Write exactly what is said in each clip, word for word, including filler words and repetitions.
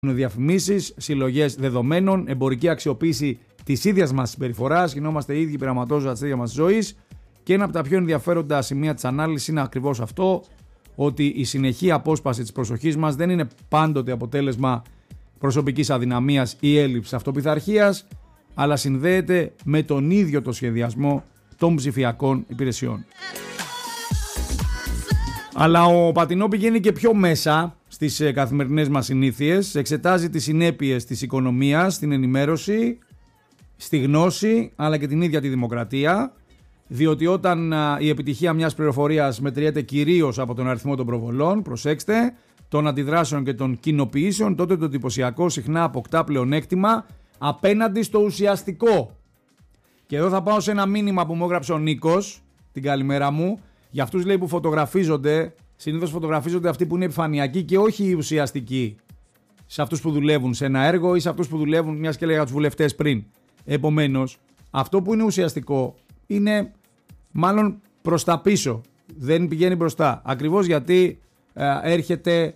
διαφημίσεις, συλλογές δεδομένων, εμπορική αξιοποίηση της ίδιας μας συμπεριφοράς, γινόμαστε οι ίδιοι πειραματόζωα της ίδιας μας ζωής. Και ένα από τα πιο ενδιαφέροντα σημεία της ανάλυσης είναι ακριβώς αυτό, ότι η συνεχή απόσπαση της προσοχής μας δεν είναι πάντοτε αποτέλεσμα προσωπικής αδυναμίας ή έλλειψης αυτοπειθαρχίας, αλλά συνδέεται με τον ίδιο το σχεδιασμό των ψηφιακών υπηρεσιών. Αλλά ο Πατινό πηγαίνει και πιο μέσα στις καθημερινές μας συνήθειες, εξετάζει τις συνέπειες της οικονομίας, στην ενημέρωση, στη γνώση, αλλά και την ίδια τη δημοκρατία, διότι όταν η επιτυχία μιας πληροφορίας μετριέται κυρίως από τον αριθμό των προβολών, προσέξτε, των αντιδράσεων και των κοινοποιήσεων, τότε το εντυπωσιακό συχνά αποκτά πλεονέκτημα απέναντι στο ουσιαστικό. Και εδώ θα πάω σε ένα μήνυμα που μου έγραψε ο Νίκος, την καλημέρα μου, για αυτούς λέει που φωτογραφίζονται, συνήθως φωτογραφίζονται αυτοί που είναι επιφανειακοί και όχι οι ουσιαστικοί, σε αυτούς που δουλεύουν σε ένα έργο ή σε αυτούς που δουλεύουν, μιας και λέγα τους βουλευτές πριν. Επομένως, αυτό που είναι ουσιαστικό είναι μάλλον προς τα πίσω, δεν πηγαίνει μπροστά. Ακριβώς γιατί ε, έρχεται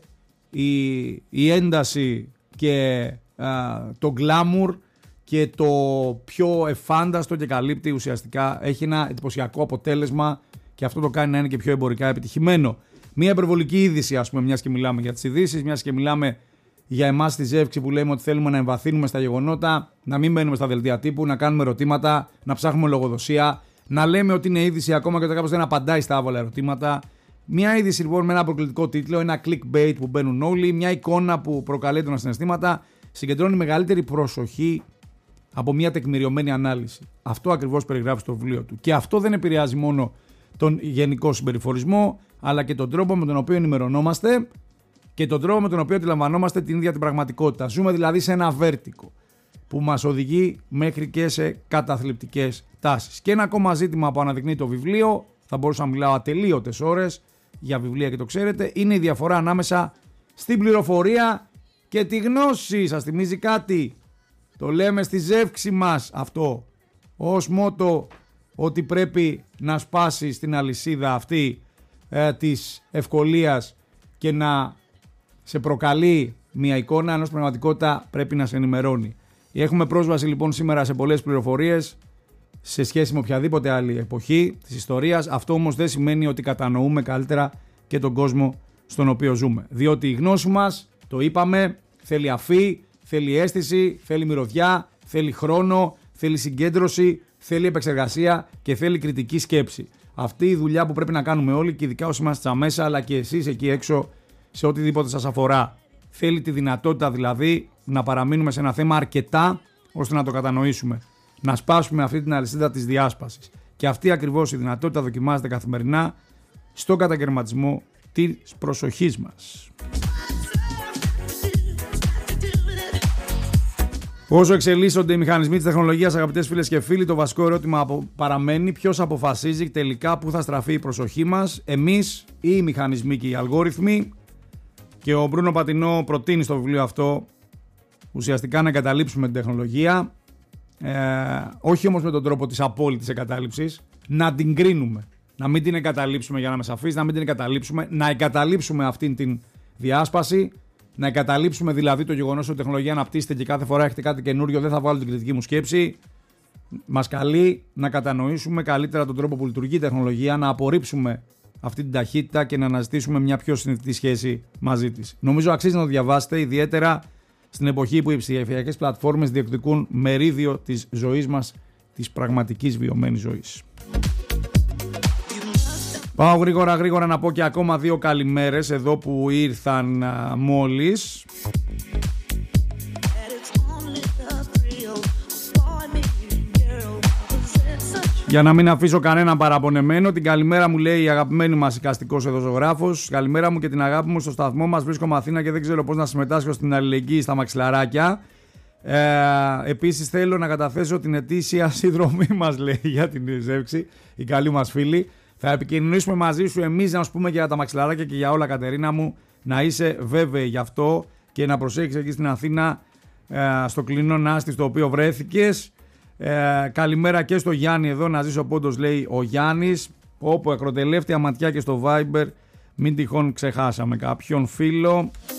η, η ένταση και ε, το γκλάμουρ και το πιο εφάνταστο και καλύπτει ουσιαστικά, έχει ένα εντυπωσιακό αποτέλεσμα και αυτό το κάνει να είναι και πιο εμπορικά επιτυχημένο. Μια υπερβολική είδηση, ας πούμε, μιας και μιλάμε για τις ειδήσεις, μιας και μιλάμε για εμάς στη Ζεύξη που λέμε ότι θέλουμε να εμβαθύνουμε στα γεγονότα, να μην μένουμε στα δελτία τύπου, να κάνουμε ερωτήματα, να ψάχνουμε λογοδοσία, να λέμε ότι είναι είδηση ακόμα και όταν κάποιος δεν απαντάει στα άβολα ερωτήματα. Μια είδηση λοιπόν με ένα προκλητικό τίτλο, ένα clickbait που μπαίνουν όλοι, μια εικόνα που προκαλεί έντονα συναισθήματα, συγκεντρώνει μεγαλύτερη προσοχή από μια τεκμηριωμένη ανάλυση. Αυτό ακριβώς περιγράφει στο βιβλίο του. Και αυτό δεν επηρεάζει μόνο τον γενικό συμπεριφορισμό, αλλά και τον τρόπο με τον οποίο ενημερωνόμαστε και τον τρόπο με τον οποίο αντιλαμβανόμαστε την ίδια την πραγματικότητα. Ζούμε δηλαδή σε ένα βέρτικο που μας οδηγεί μέχρι και σε καταθλιπτικές τάσεις. Και ένα ακόμα ζήτημα που αναδεικνύει το βιβλίο, θα μπορούσα να μιλάω ατελείωτες ώρες για βιβλία και το ξέρετε, είναι η διαφορά ανάμεσα στην πληροφορία και τη γνώση. Σας θυμίζει κάτι? Το λέμε στη Ζεύξη μας αυτό ως μότο, ότι πρέπει να σπάσει στην αλυσίδα αυτή ε, της ευκολίας και να σε προκαλεί μια εικόνα, ενώ στην πραγματικότητα πρέπει να σε ενημερώνει. Έχουμε πρόσβαση λοιπόν σήμερα σε πολλές πληροφορίες σε σχέση με οποιαδήποτε άλλη εποχή της ιστορίας. Αυτό όμως δεν σημαίνει ότι κατανοούμε καλύτερα και τον κόσμο στον οποίο ζούμε. Διότι η γνώση μας, το είπαμε, θέλει αφή, θέλει αίσθηση, θέλει μυρωδιά, θέλει χρόνο, θέλει συγκέντρωση, θέλει επεξεργασία και θέλει κριτική σκέψη. Αυτή η δουλειά που πρέπει να κάνουμε όλοι και ειδικά όσοι είμαστε στα μέσα, αλλά και εσείς εκεί έξω σε οτιδήποτε σας αφορά. Θέλει τη δυνατότητα δηλαδή να παραμείνουμε σε ένα θέμα αρκετά ώστε να το κατανοήσουμε. Να σπάσουμε αυτή την αλυσίδα της διάσπασης. Και αυτή ακριβώς η δυνατότητα δοκιμάζεται καθημερινά στον κατακαιρματισμό της προσοχής μας. Όσο εξελίσσονται οι μηχανισμοί της τεχνολογίας, αγαπητές φίλες και φίλοι, το βασικό ερώτημα παραμένει ποιος αποφασίζει τελικά πού θα στραφεί η προσοχή μας, εμείς ή οι μηχανισμοί και οι αλγόριθμοι. Και ο Μπρούνο Πατινό προτείνει στο βιβλίο αυτό ουσιαστικά να εγκαταλείψουμε την τεχνολογία, ε, όχι όμως με τον τρόπο της απόλυτης εγκατάλειψης, να την κρίνουμε. Να μην την εγκαταλείψουμε, για να είμαι σαφής, να μην την εγκαταλείψουμε, να εγκαταλείψουμε αυτήν την διάσπαση. Να εγκαταλείψουμε δηλαδή το γεγονός ότι η τεχνολογία αναπτύσσεται και κάθε φορά έχετε κάτι καινούριο, δεν θα βάλω την κριτική μου σκέψη. Μας καλεί να κατανοήσουμε καλύτερα τον τρόπο που λειτουργεί η τεχνολογία, να απορρίψουμε αυτή την ταχύτητα και να αναζητήσουμε μια πιο συνειδητή σχέση μαζί της. Νομίζω αξίζει να το διαβάσετε, ιδιαίτερα στην εποχή που οι ψηφιακές πλατφόρμες διεκδικούν μερίδιο της ζωής μας, της πραγματικής βιωμένης ζωής. Πάω γρήγορα γρήγορα να πω και ακόμα δύο καλημέρες εδώ που ήρθαν α, μόλις. Για να μην αφήσω κανέναν παραπονεμένο, την καλημέρα μου λέει η αγαπημένη μας εικαστικός εδώ ζωγράφος. Καλημέρα μου και την αγάπη μου στο σταθμό μας. Βρίσκομαι Αθήνα και δεν ξέρω πώς να συμμετάσχω στην αλληλεγγύη στα μαξιλαράκια. Ε, επίσης θέλω να καταθέσω την ετήσια συνδρομή μας, λέει, για την Ζεύξη, η καλή μας φίλη. Θα επικοινωνήσουμε μαζί σου εμείς να σου πούμε για τα μαξιλαράκια και για όλα, Κατερίνα μου, να είσαι βέβαιη γι' αυτό και να προσέχεις εκεί στην Αθήνα, ε, στο κλεινό άστι στο οποίο βρέθηκες. Ε, καλημέρα και στο Γιάννη εδώ, να ζήσω πόντος, λέει ο Γιάννης, όπου ακροτελεύτια ματιά και στο Viber, μην τυχόν ξεχάσαμε κάποιον φίλο.